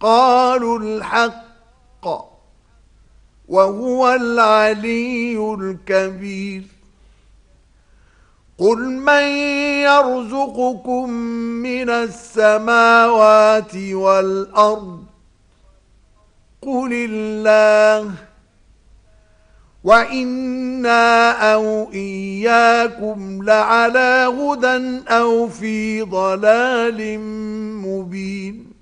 قالوا الحق وهو العلي الكبير. قل من يرزقكم من السماوات والأرض قل الله وإنا أو إياكم لعلى هدى أو في ضلال مبين.